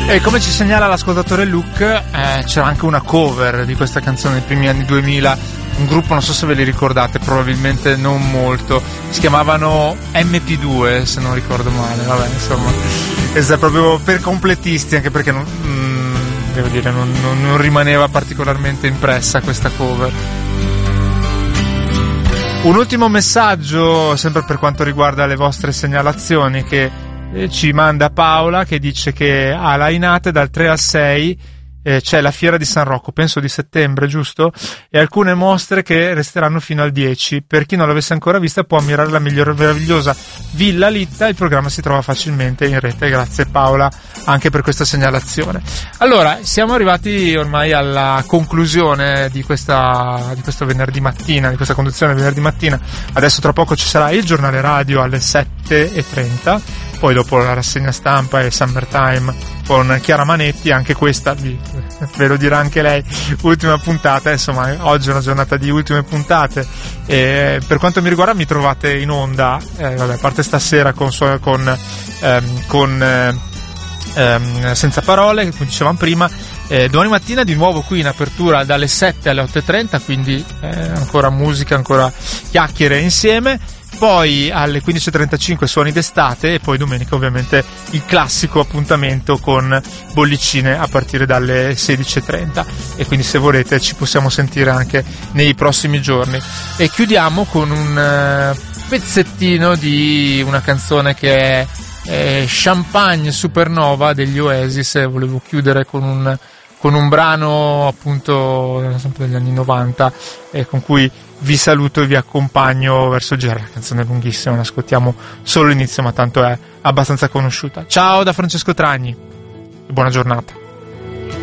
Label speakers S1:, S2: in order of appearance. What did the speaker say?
S1: E come ci segnala l'ascoltatore Luke, c'era anche una cover di questa canzone nei primi anni 2000, un gruppo, non so se ve li ricordate, probabilmente non molto, si chiamavano MP2 se non ricordo male, vabbè, insomma, è proprio per completisti, anche perché devo dire non rimaneva particolarmente impressa questa cover. Un ultimo messaggio, sempre per quanto riguarda le vostre segnalazioni, che ci manda Paola, che dice che a Lainate dal 3 al 6 c'è la fiera di San Rocco, penso di settembre, giusto? E alcune mostre che resteranno fino al 10. Per chi non l'avesse ancora vista può ammirare la meravigliosa Villa Litta. Il programma si trova facilmente in rete. Grazie Paola anche per questa segnalazione. Allora, siamo arrivati ormai alla conclusione di questo venerdì mattina, di questa conduzione venerdì mattina. Adesso tra poco ci sarà il giornale radio alle 7:30, poi dopo la rassegna stampa e Summertime con Chiara Manetti, anche questa ve lo dirà anche lei, ultima puntata, insomma oggi è una giornata di ultime puntate, e per quanto mi riguarda mi trovate in onda, a parte stasera con Senza Parole, come dicevamo prima, domani mattina di nuovo qui in apertura dalle 7 alle 8:30, quindi ancora musica, ancora chiacchiere insieme. Poi alle 15:35 Suoni d'estate, e poi domenica ovviamente il classico appuntamento con bollicine a partire dalle 16:30, e quindi se volete ci possiamo sentire anche nei prossimi giorni. E chiudiamo con un pezzettino di una canzone che è Champagne Supernova degli Oasis. Volevo chiudere con un brano appunto sempre degli anni 90, con cui vi saluto e vi accompagno verso il genere. La canzone è lunghissima, la ascoltiamo solo l'inizio, ma tanto è abbastanza conosciuta. Ciao da Francesco Tragni e buona giornata.